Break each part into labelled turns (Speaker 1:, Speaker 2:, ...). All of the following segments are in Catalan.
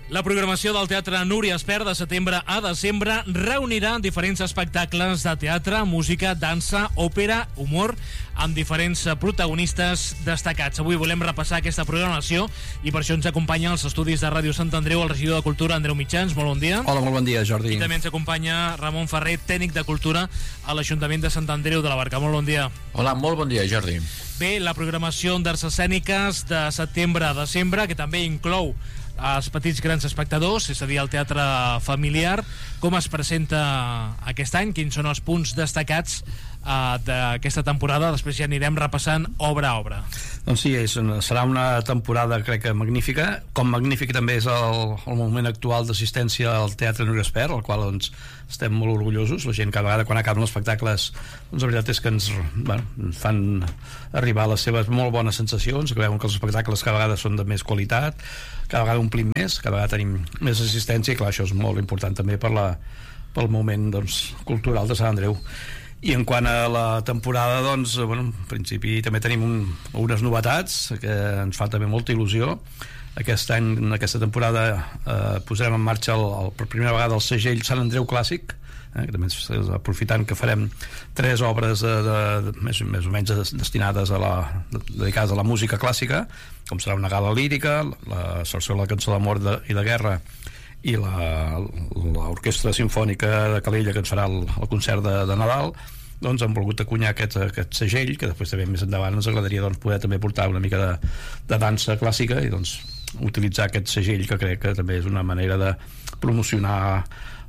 Speaker 1: La programació del Teatre Núria Espert de setembre a desembre reunirà diferents espectacles de teatre, música, dansa, òpera, humor, amb diferents protagonistes destacats. Avui volem repassar aquesta programació i per això ens acompanya als estudis de Ràdio Sant Andreu el regidor de Cultura, Andreu Mitjans. Molt bon dia.
Speaker 2: Hola, molt bon dia, Jordi.
Speaker 1: I també ens acompanya Ramon Ferrer, tècnic de Cultura a l'Ajuntament de Sant Andreu de la Barca. Molt bon dia.
Speaker 3: Hola, molt bon dia, Jordi.
Speaker 1: Bé, la programació d'arts escèniques de setembre a desembre, que també inclou els petits grans espectadors, és a dir, el teatre familiar. Com es presenta aquest any? Quins són els punts destacats d'aquesta temporada? Després ja anirem repassant obra a obra.
Speaker 2: Doncs sí, serà una temporada, crec que magnífica. Com magnífic també és el moment actual d'assistència al Teatre Núria Espert, al qual doncs, estem molt orgullosos. La gent cada vegada quan acaben els espectacles, doncs la veritat és que ens fan arribar les seves molt bones sensacions, que veuen que els espectacles cada vegada són de més qualitat, cada vegada omplim més, cada vegada tenim més assistència, i clar, això és molt important també pel moment doncs, cultural de Sant Andreu. I en quant a la temporada, doncs, en principi també tenim unes novetats que ens fa també molta il·lusió. Aquest any, en aquesta temporada, posarem en marxa per primera vegada el segell Sant Andreu Clàssic, que també aprofitant que farem 3 obres més o menys destinades dedicades a la música clàssica, com serà una gala lírica, la sarsuela de la cançó d'amor i de guerra, i l'orquestra simfònica de Calella, que ens farà el concert de Nadal. Doncs hem volgut acunyar aquest segell, que després també més endavant ens agradaria poder també portar una mica de dansa clàssica i doncs utilitzar aquest segell, que crec que també és una manera de promocionar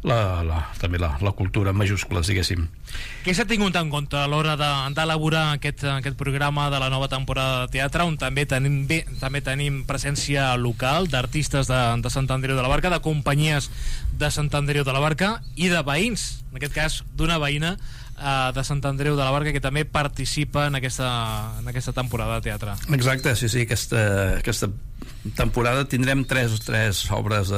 Speaker 2: també la cultura en majúscules, diguéssim.
Speaker 1: Què s'ha tingut en compte a l'hora d'elaborar aquest programa de la nova temporada de teatre, on també tenim presència local d'artistes de Sant Andreu de la Barca, de companyies de Sant Andreu de la Barca i de veïns, en aquest cas d'una veïna de Sant Andreu de la Barca, que també participa en aquesta temporada de teatre.
Speaker 2: Exacte, sí, aquesta temporada tindrem 3 obres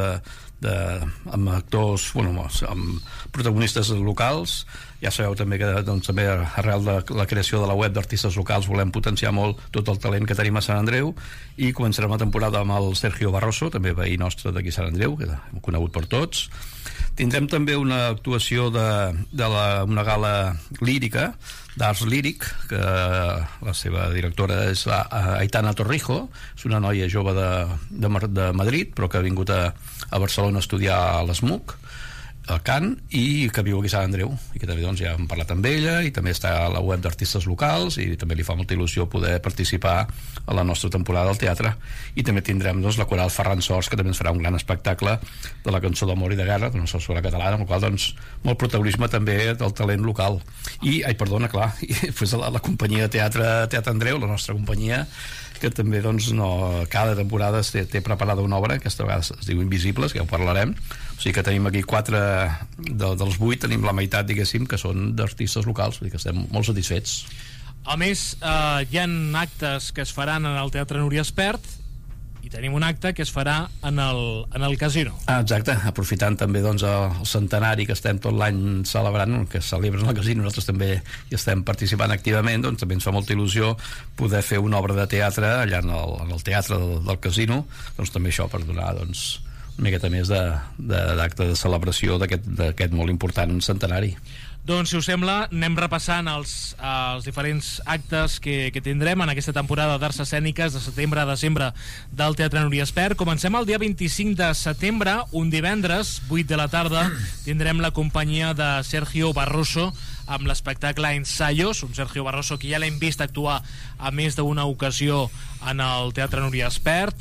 Speaker 2: amb actors, amb protagonistes locals. Ja sabeu també que també arrel de la creació de la web d'artistes locals volem potenciar molt tot el talent que tenim a Sant Andreu, i començarem la temporada amb el Sergio Barroso, també veí nostre d'aquí Sant Andreu, que hem conegut per tots. Tindrem també una actuació una gala lírica, d'Ars Líric, que la seva directora és Aitana Torrijo, és una noia jove de Madrid, però que ha vingut a Barcelona a estudiar a l'ESMUC, el cant, i que viu aquí a Sant Andreu, i que també ja hem parlat amb ella, i també està a la web d'artistes locals, i també li fa molta il·lusió poder participar a la nostra temporada del teatre. I també tindrem la coral Ferran Sors, que també ens farà un gran espectacle de la cançó d'amor i de guerra, d'una sarsuela catalana, amb el qual molt protagonisme també del talent local. I després la companyia de Teatre Andreu, la nostra companyia, que també cada temporada té preparada una obra, aquesta vegada es diu Invisibles, que ja ho parlarem. O sigui que tenim aquí 4 dels 8, tenim la meitat, diguéssim, que són d'artistes locals, vull dir que estem molt satisfets.
Speaker 1: A més, hi ha actes que es faran en el Teatre Núria Espert, i tenim un acte que es farà en el casino.
Speaker 2: Exacte, aprofitant també el centenari que estem tot l'any celebrant, que es celebra en el casino, nosaltres també hi estem participant activament, doncs també ens fa molta il·lusió poder fer una obra de teatre allà en el teatre del casino, doncs també això per donar una miqueta més d'acte de celebració d'aquest molt important centenari.
Speaker 1: Doncs, si us sembla, anem repassant els diferents actes que tindrem en aquesta temporada d'arts escèniques de setembre a desembre del Teatre Núria Espert. Comencem el dia 25 de setembre, un divendres, 8 de la tarda, tindrem la companyia de Sergio Barroso amb l'espectacle Ensayos, un Sergio Barroso que ja l'hem vist actuar a més d'una ocasió en el Teatre Núria Espert,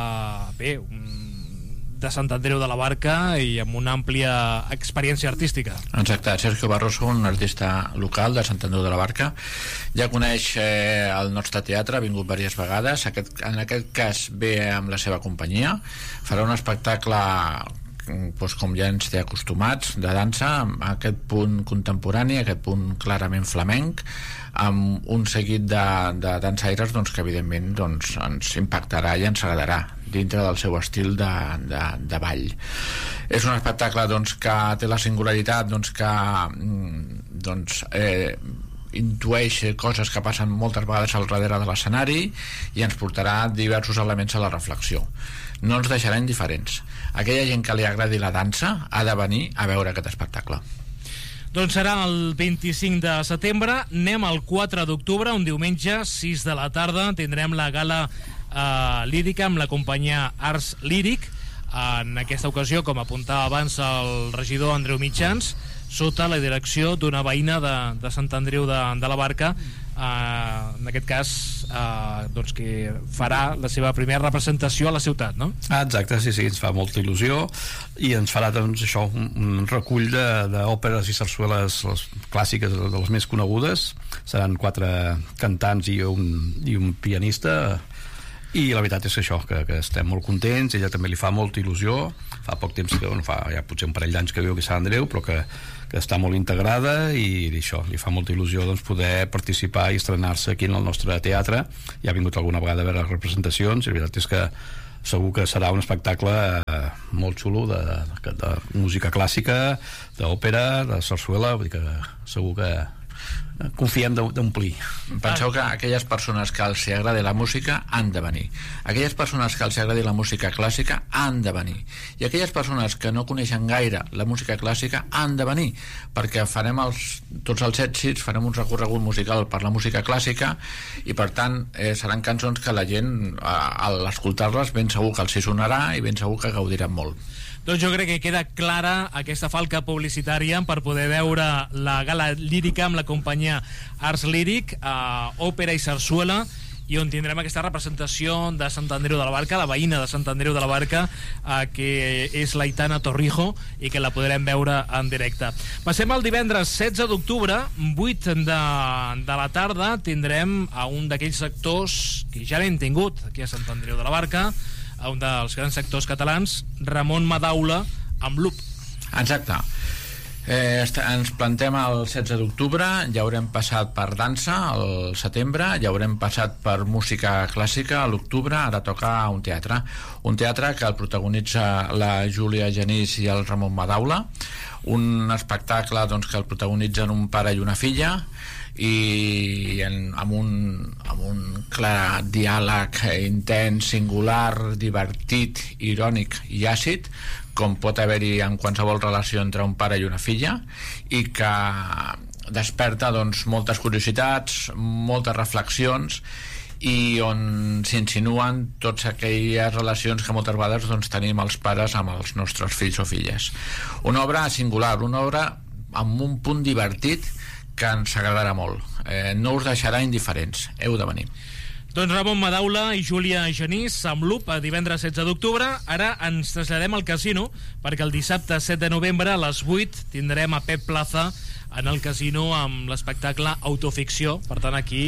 Speaker 1: de Sant Andreu de la Barca i amb una àmplia experiència artística.
Speaker 3: Exacte, Sergio Barroso, un artista local de Sant Andreu de la Barca, ja coneix el nostre teatre, ha vingut diverses vegades, en aquest cas ve amb la seva companyia, farà un espectacle com ja ens té acostumats, de dansa, amb aquest punt contemporani, aquest punt clarament flamenc, amb un seguit de dansaires que evidentment ens impactarà i ens agradarà dintre del seu estil de ball. És un espectacle que té la singularitat que intueix coses que passen moltes vegades al darrere de l'escenari i ens portarà diversos elements a la reflexió. No ens deixarà indiferents. Aquella gent que li agradi la dansa ha de venir a veure aquest espectacle.
Speaker 1: Doncs serà el 25 de setembre. Anem al 4 d'octubre, un diumenge, 6 de la tarda. Tindrem la gala lírica amb la companyia Ars Líric. En aquesta ocasió, com apuntava abans el regidor Andreu Mitjans, sota la direcció d'una veïna de Sant Andreu de la Barca, en aquest cas doncs que farà la seva primera representació a la ciutat, no?
Speaker 2: Exacte, sí, ens fa molta il·lusió i ens farà doncs això, un recull d'òperes i sarsueles clàssiques de les més conegudes. Seran 4 cantants i un pianista, i la veritat és que això, que estem molt contents. Ella també li fa molta il·lusió, fa poc temps que fa ja potser un parell d'anys que viu aquí a Sant Andreu, però que està molt integrada, i això, li fa molta il·lusió doncs, poder participar i estrenar-se aquí en el nostre teatre. Ja ha vingut alguna vegada a veure les representacions i la veritat és que segur que serà un espectacle molt xulo de música clàssica, d'òpera, de sarsuela, vull dir que segur que confiem d'omplir.
Speaker 3: Penseu que aquelles persones que els agradi la música han de venir, aquelles persones que els agradi la música clàssica han de venir, i aquelles persones que no coneixen gaire la música clàssica han de venir, perquè farem tots els èxits, farem un recorregut musical per la música clàssica, i per tant seran cançons que la gent al escoltar-les ben segur que els hi sonarà i ben segur que gaudiran molt.
Speaker 1: Doncs jo crec que queda clara aquesta falca publicitària per poder veure la gala lírica amb la companyia Ars Líric, òpera i sarsuela, i on tindrem aquesta representació de Sant Andreu de la Barca, la veïna de Sant Andreu de la Barca, que és l'Aitana Torrijo, i que la podrem veure en directe. Passem al divendres 16 d'octubre, 8 de la tarda, tindrem a un d'aquells actors que ja l'hem tingut aquí a Sant Andreu de la Barca, a un dels grans actors catalans, Ramon Madaula, amb Loop.
Speaker 3: Exacte. Ens plantem el 16 d'octubre, ja haurem passat per dansa al setembre, ja haurem passat per música clàssica a l'octubre, ara toca un teatre que el protagonitza la Júlia Genís i el Ramon Madaula, un espectacle doncs, que el protagonitzen un pare i una filla, i amb un clar diàleg intens, singular, divertit, irònic i àcid, com pot haver-hi en qualsevol relació entre un pare i una filla, i que desperta doncs, moltes curiositats, moltes reflexions, i on s'insinuen totes aquelles relacions que moltes vegades doncs, tenim els pares amb els nostres fills o filles. Una obra singular, una obra amb un punt divertit que ens agradarà molt. No us deixarà indiferents, heu de venir.
Speaker 1: Doncs Ramon Madaula i Júlia Genís amb Loop, a divendres 16 d'octubre. Ara ens traslladem al casino, perquè el dissabte 7 de novembre a les 8 tindrem a Pep Plaza en el casino amb l'espectacle Autoficció. Per tant, aquí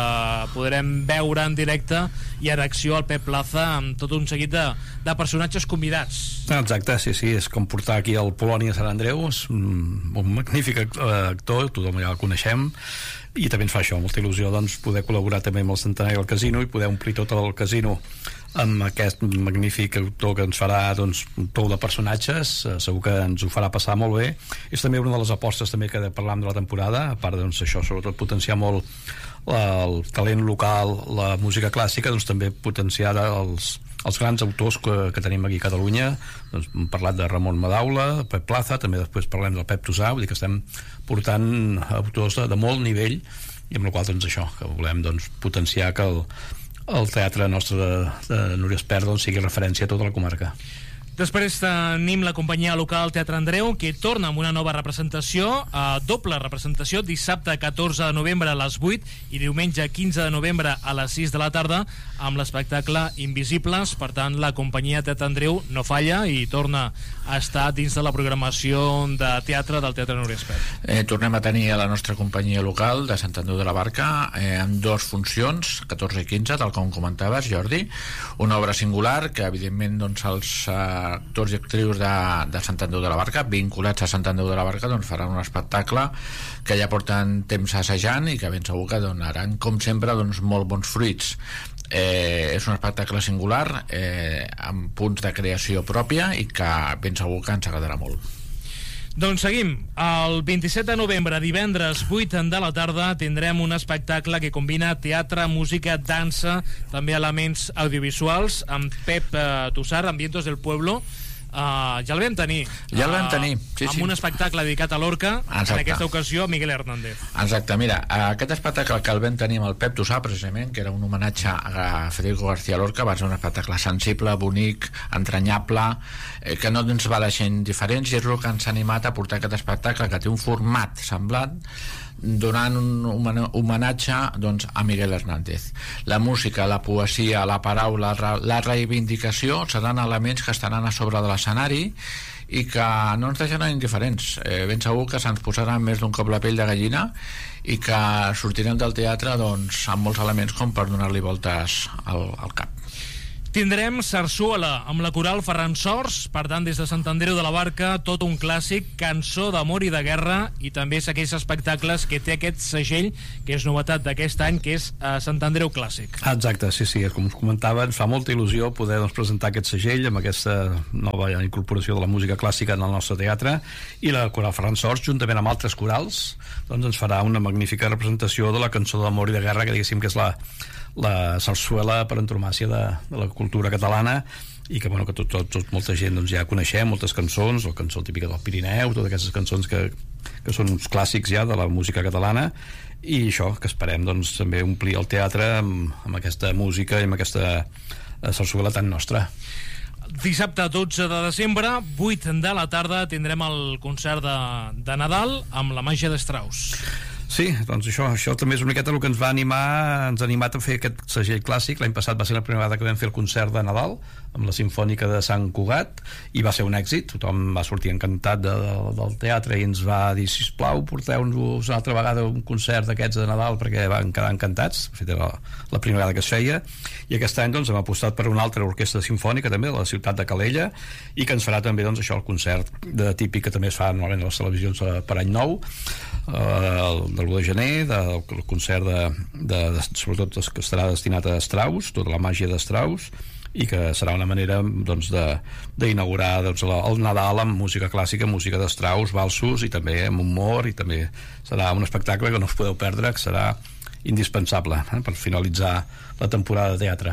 Speaker 1: podrem veure en directe i en acció el Pep Plaza amb tot un seguit de personatges convidats.
Speaker 2: Exacte, sí, és com portar aquí el Polònia a Sant Andreu, és un magnífic actor, tothom ja el coneixem, i també ens fa això, molta il·lusió doncs, poder col·laborar també amb el Centenari del Casino i poder omplir tot el casino amb aquest magnífic autor que ens farà doncs, un tou de personatges. Segur que ens ho farà passar molt bé. És també una de les apostes també que parlàvem de la temporada, a part doncs, això, sobretot potenciar molt el talent local, la música clàssica, doncs també potenciar els grans autors que tenim aquí a Catalunya. Doncs hem parlat de Ramon Madaula, Pep Plaza, també després parlem del Pep Tosà, vull dir que estem portant autors de molt nivell, i amb la qual doncs això, que volem doncs, potenciar que el teatre nostre de Núria Espert doncs, sigui referència a tota la comarca.
Speaker 1: Després tenim la companyia local Teatre Andreu, que torna amb una nova representació, doble representació, dissabte 14 de novembre a les 8 i diumenge 15 de novembre a les 6 de la tarda, amb l'espectacle Invisibles. Per tant, la companyia Teatre Andreu no falla i torna a estar dins de la programació de teatre del Teatre Núria Espert.
Speaker 3: Tornem a tenir a la nostra companyia local de Sant Andreu de la Barca amb 2 funcions, 14 i 15, tal com comentaves, Jordi, una obra singular que evidentment doncs, els actors i actrius de Sant Andreu de la Barca vinculats a Sant Andreu de la Barca doncs faran un espectacle que ja porten temps assajant i que ben segur que donaran com sempre doncs, molt bons fruits. És un espectacle singular amb punts de creació pròpia i que ben segur que ens agradarà molt.
Speaker 1: Doncs seguim. El 27 de novembre, divendres 8 de la tarda, tindrem un espectacle que combina teatre, música, dansa, també elements audiovisuals, amb Pep Tussar, Ambientos del Pueblo. Ja el vam tenir.
Speaker 3: Ja el vam tenir, sí.
Speaker 1: Amb un espectacle dedicat a Lorca,
Speaker 3: exacte.
Speaker 1: En aquesta ocasió a Miguel Hernández.
Speaker 3: Exacte, mira, aquest espectacle que el vam tenir amb el Pep Tussar, precisament, que era un homenatge a Federico García Lorca, va ser un espectacle sensible, bonic, entranyable, que no ens va deixar indiferents, i és el que ens ha animat a portar aquest espectacle, que té un format semblant, donant un homenatge, doncs, a Miguel Hernández. La música, la poesia, la paraula, la reivindicació seran elements que estaran a sobre de l'escenari i que no ens deixaran indiferents. Ben segur que se'ns posaran més d'un cop la pell de gallina i que sortirem del teatre, doncs, amb molts elements com per donar-li voltes al cap.
Speaker 1: Tindrem Sarsuela amb la coral Ferran Sors, per tant des de Sant Andreu de la Barca, tot un clàssic, cançó d'amor i de guerra, i també és aquells espectacles que té aquest segell, que és novetat d'aquest any, que és Sant Andreu Clàssic.
Speaker 2: Exacte, sí, com us comentava, ens fa molta il·lusió poder presentar aquest segell amb aquesta nova incorporació de la música clàssica en el nostre teatre, i la coral Ferran Sors, juntament amb altres corals, doncs ens farà una magnífica representació de la cançó d'amor i de guerra, que diguéssim que és la sarsuela per antonomàsia de la cultura catalana, i que, bueno, que molta gent doncs, ja coneixem, moltes cançons, la cançó típica del Pirineu, totes aquestes cançons que són uns clàssics ja de la música catalana, i això, que esperem doncs, també omplir el teatre amb aquesta música i amb aquesta sarsuela tan nostra.
Speaker 1: Dissabte 12 de desembre, 8 de la tarda, tindrem el concert de Nadal amb la màgia de Strauss.
Speaker 2: Sí, doncs això també és una miqueta el que ens ha animat a fer aquest segell clàssic. L'any passat va ser la primera vegada que vam fer el concert de Nadal amb la Simfònica de Sant Cugat, i va ser un èxit, tothom va sortir encantat del teatre i ens va dir, sisplau, porteu-nos una altra vegada un concert d'aquests de Nadal, perquè van quedar encantats. Era la primera vegada que es feia, i aquest any doncs, hem apostat per una altra orquestra simfònica també, de la ciutat de Calella, i que ens farà també doncs, això, el concert típic que també es fa normalment a les televisions per Any Nou, del 1 de gener, del concert sobretot que estarà destinat a Strauss, tota la màgia de Strauss, i que serà una manera doncs, d'inaugurar doncs, el Nadal amb música clàssica, música de Strauss, valsos, i també amb humor, i també serà un espectacle que no us podeu perdre, que serà indispensable per finalitzar la temporada de teatre.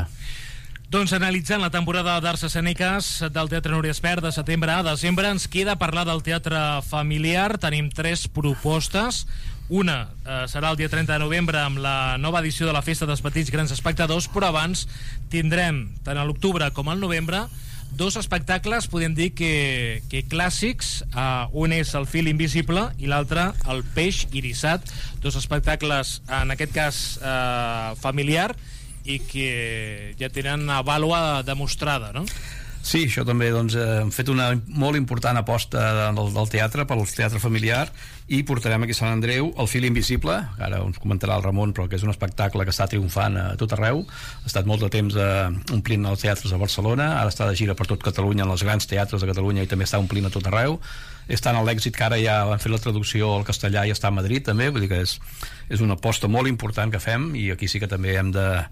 Speaker 1: Doncs analitzant la temporada d'arts escèniques del Teatre Núria Espert de setembre a desembre, ens queda parlar del teatre familiar. Tenim 3 propostes. Una serà el dia 30 de novembre amb la nova edició de la Festa dels Petits Grans Espectadors, però abans tindrem, tant a l'octubre com al novembre, 2 espectacles, podem dir que clàssics. Un és El fil invisible i l'altre El peix irissat, 2 espectacles, en aquest cas familiar, i que ja tenen una vàlua demostrada, no?
Speaker 2: Sí, això també, doncs, hem fet una molt important aposta del teatre pel teatre familiar, i portarem aquí a Sant Andreu El fil invisible, ara ens comentarà el Ramon, però que és un espectacle que està triomfant a tot arreu, ha estat molt de temps omplint els teatres a Barcelona, ara està de gira per tot Catalunya, en els grans teatres de Catalunya, i també està omplint a tot arreu. És tant l'èxit que ara ja han fet la traducció al castellà i està a Madrid també, vull dir que és una aposta molt important que fem, i aquí sí que també hem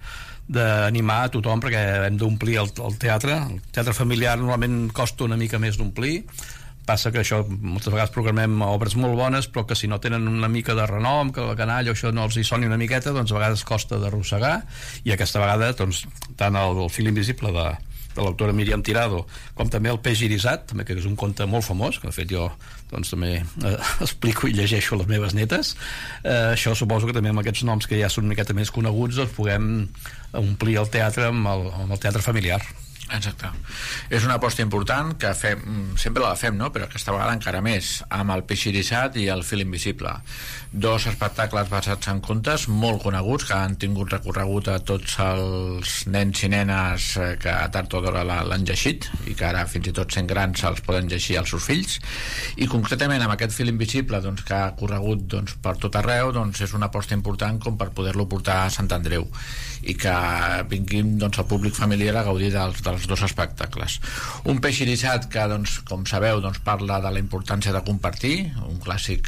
Speaker 2: d'animar a tothom, perquè hem d'omplir el teatre. El teatre familiar normalment costa una mica més d'omplir, passa que això, moltes vegades programem obres molt bones, però que si no tenen una mica de renom, que la canalla o això no els hi soni una miqueta, doncs a vegades costa d'arrossegar, i aquesta vegada doncs, tant el fil invisible de l'autora Míriam Tirado, com també El peix irissat, també, que és un conte molt famós, que de fet jo doncs, també explico i llegeixo a les meves netes. Això suposo que també amb aquests noms que ja són una miqueta més coneguts doncs puguem omplir el teatre amb el teatre familiar.
Speaker 3: Exacte. És una aposta important que sempre la fem, no? Però aquesta vegada encara més, amb El peix irissat i El fil invisible. 2 espectacles basats en contes molt coneguts, que han tingut recorregut a tots els nens i nenes que a tard o d'hora l'han llegit, i que ara fins i tot sent grans els poden llegir als seus fills. I concretament amb aquest fil invisible doncs, que ha corregut doncs, per tot arreu, doncs, és una aposta important com per poder-lo portar a Sant Andreu, i que vinguin doncs, el públic familiar a gaudir dels 2 espectacles. Un peix irissat que, doncs, com sabeu, doncs, parla de la importància de compartir, un clàssic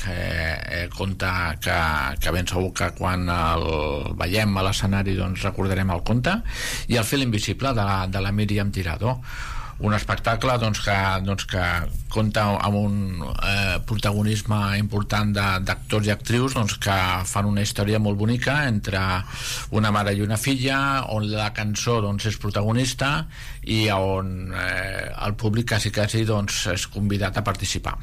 Speaker 3: conte que ben segur que quan el veiem a l'escenari doncs, recordarem el conte, i El fil invisible de la Míriam Tirado, un espectacle que compta amb un protagonisme important d'actors i actrius que fan una història molt bonica entre una mare i una filla, on la cançó és protagonista i on el públic quasi és convidat a participar.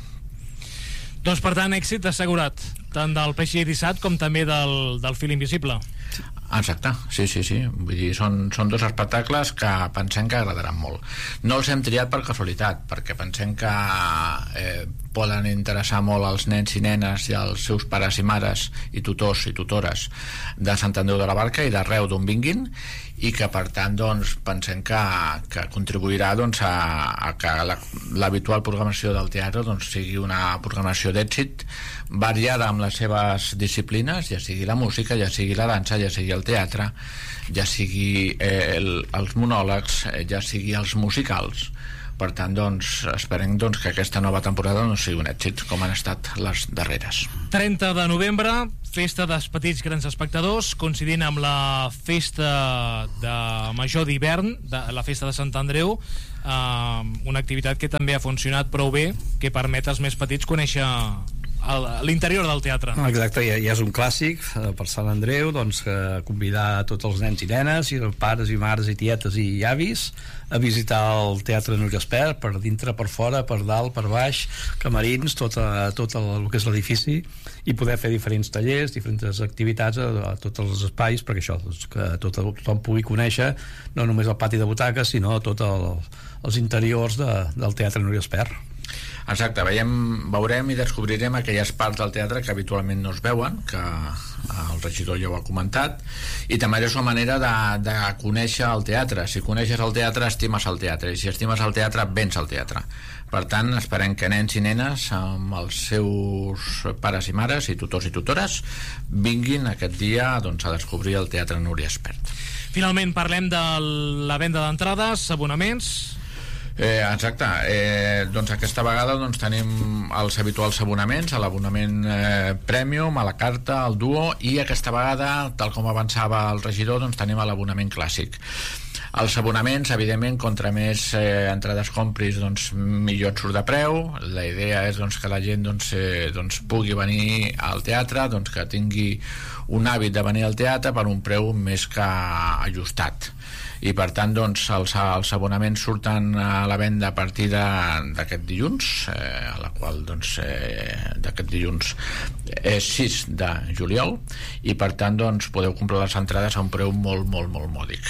Speaker 1: Doncs per tant, èxit assegurat, tant del Peix Eriçat com també del Fil Invisible.
Speaker 3: Exacte, sí. Vull dir, són dos espectacles que pensem que agradaran molt. No els hem triat per casualitat, perquè pensem que poden interessar molt als nens i nenes i als seus pares i mares i tutors i tutores de Sant Andreu de la Barca i d'arreu d'on vinguin, i que per tant pensem que contribuirà a que l'habitual programació del teatre sigui una programació d'èxit, variada amb les seves disciplines, ja sigui la música, ja sigui la dansa, ja sigui el teatre, ja sigui els monòlegs, ja sigui els musicals. Per tant, esperem que aquesta nova temporada sigui un èxit com han estat les darreres.
Speaker 1: 30 de novembre, festa dels petits grans espectadors, coincidint amb la festa de major d'hivern, la festa de Sant Andreu, una activitat que també ha funcionat prou bé, que permet als més petits conèixer l'interior del teatre.
Speaker 2: Exacte, ja és un clàssic per Sant Andreu, convidar tots els nens i nenes i els pares i mares i tietes i avis a visitar el Teatre Núria Espert, per dintre, per fora, per dalt, per baix, camerins, tot el que és l'edifici, i poder fer diferents tallers, diferents activitats a tots els espais, perquè això, que tothom pugui conèixer no només el pati de butaques, sinó tots els interiors del Teatre Núria Espert.
Speaker 3: Exacte, veurem i descobrirem aquelles parts del teatre que habitualment no es veuen, que el regidor ja ho ha comentat, i també és una manera de conèixer el teatre. Si coneixes el teatre, estimes el teatre, i si estimes el teatre, vens al teatre. Per tant, esperem que nens i nenes amb els seus pares i mares i tutors i tutores vinguin aquest dia a descobrir el Teatre Núria Espert.
Speaker 1: Finalment parlem de la venda d'entrades, abonaments.
Speaker 3: Exacte, aquesta vegada tenim els habituals abonaments, l'abonament Premium, a la carta, al duo, i aquesta vegada, tal com avançava el regidor, tenim l'abonament clàssic. Els abonaments, evidentment, contra més entrades compris, millor et surt de preu. La idea és que la gent pugui venir al teatre, que tingui un hàbit de venir al teatre per un preu més que ajustat. I per tant els abonaments surten a la venda a partir d'aquest dilluns, a la qual d'aquest dilluns és 6 de juliol, i per tant podeu comprar les entrades a un preu molt, molt, molt mòdic.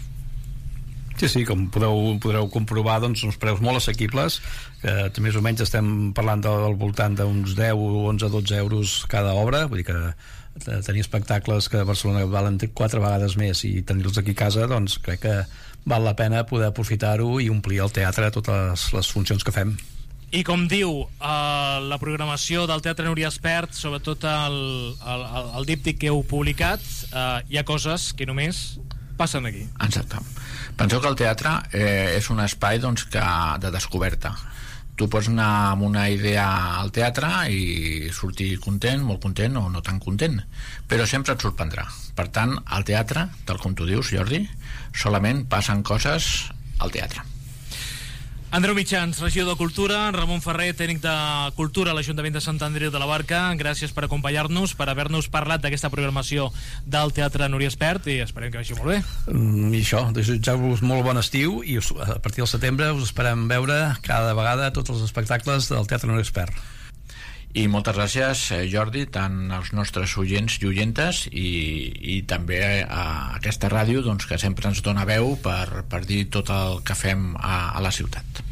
Speaker 2: Sí, com podreu comprovar, uns preus molt assequibles, que més o menys estem parlant del voltant d'uns 10, 11, 12 euros cada obra, vull dir que tenir espectacles que a Barcelona valen 4 vegades més i tenir-los aquí a casa, crec que val la pena poder aprofitar-ho i omplir el teatre totes les funcions que fem.
Speaker 1: I com diu la programació del Teatre Núria Espert, sobretot el díptic que heu publicat, hi ha coses que només passen aquí.
Speaker 3: Exacte. Penseu que el teatre és un espai de descoberta. Tu pots anar amb una idea al teatre i sortir content, molt content o no tan content, però sempre et sorprendrà. Per tant, al teatre, tal com tu dius, Jordi, solament passen coses al teatre.
Speaker 1: Andreu Mitjans, regidor de Cultura, Ramon Ferrer, tècnic de Cultura a l'Ajuntament de Sant Andreu de la Barca, gràcies per acompanyar-nos, per haver-nos parlat d'aquesta programació del Teatre Núria Espert, i esperem que vagi molt bé.
Speaker 2: I això, desitjar-vos molt bon estiu, i a partir del setembre us esperem veure cada vegada tots els espectacles del Teatre Núria Espert.
Speaker 3: I moltes gràcies, Jordi, tant als nostres oients i oientes i també a aquesta ràdio que sempre ens dona veu per dir tot el que fem a la ciutat.